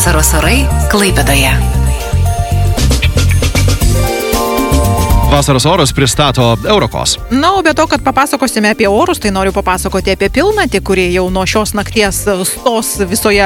Vasaros orai Klaipėdoje. Vasaros orus pristato Eurokos. Na, o be to, kad papasakosime apie orus, tai noriu papasakoti apie pilnatį, kurie jau nuo šios nakties stos visoje,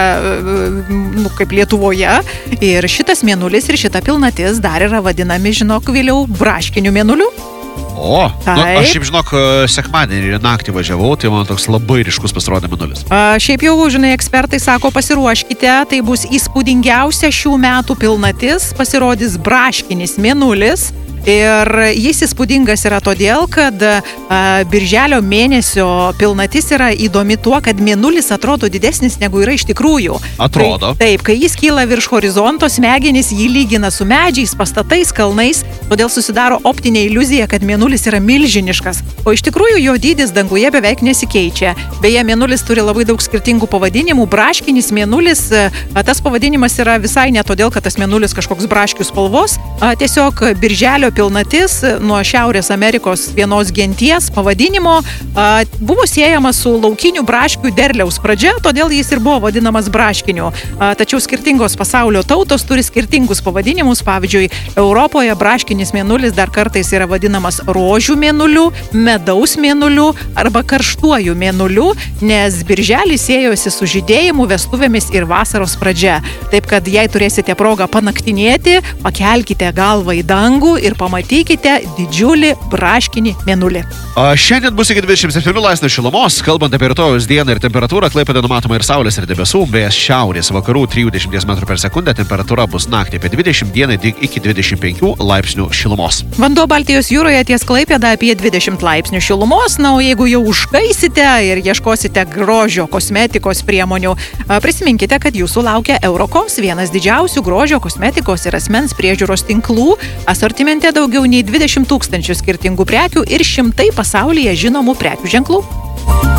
kaip Lietuvoje. Ir šitas mėnulis ir šita pilnatis dar yra vadinami, žinok, vėliau braškiniu mėnuliu. O, aš šiaip žinok, sekmadienį naktį važiavau, tai man toks labai ryškus pasirodė mėnulis. Šiaip jau, žinai, ekspertai sako, pasiruoškite, tai bus įspūdingiausia šių metų pilnatis, pasirodys braškinis mėnulis. Ir jis įspūdingas yra todėl, kad birželio mėnesio pilnatis yra įdomi tuo, kad mėnulis atrodo didesnis negu yra iš tikrųjų. Atrodo. Taip, kai jis kyla virš horizonto, smegenys jį lygina su medžiais, pastatais, kalnais, todėl susidaro optinė iliuzija, kad mėnulis yra milžiniškas. O iš tikrųjų jo dydis danguje beveik nesikeičia. Beje, mėnulis turi labai daug skirtingų pavadinimų. Braškinis mėnulis, tas pavadinimas yra visai ne todėl, kad tas mėnulis kažkoks braškių spalvos, tiesiog birželio pilnatis nuo Šiaurės Amerikos vienos genties pavadinimo buvo siejama su laukinių braškių derliaus pradžia, todėl jis ir buvo vadinamas braškiniu. Tačiau skirtingos pasaulio tautos turi skirtingus pavadinimus. Pavyzdžiui, Europoje braškinis mėnulis dar kartais yra vadinamas rožių mėnuliu, medaus mėnuliu arba karštuoju mėnuliu, nes birželis siejosi su žydėjimu, vestuvėmis ir vasaros pradžia. Taip kad jei turėsite progą panaktinėti, pakelkite galvą į dangų ir pamatykite didžiulį braškinį mėnulį. Šiandien bus iki 27 laipsnių šilumos. Kalbant apie rytojus dieną ir temperatūrą, Klaipėdoje numatoma ir saulės ir debesų, vėjas šiaurės vakarų 30 m/s, temperatūra bus naktį apie 20, dieną iki 25 laipsnių šilumos. Vanduo Baltijos jūroje ties Klaipėda apie 20 laipsnių šilumos. Na, o jeigu jau užkaisite ir ieškosite grožio kosmetikos priemonių, prisiminkite, kad jūsų laukia Eurokos, vienas didžiausių grožio kosmetikos ir asmens priežiūros tinklų. Asortimente daugiau nei 20 000 skirtingų prekių ir šimtai pasaulyje žinomų prekių ženklų.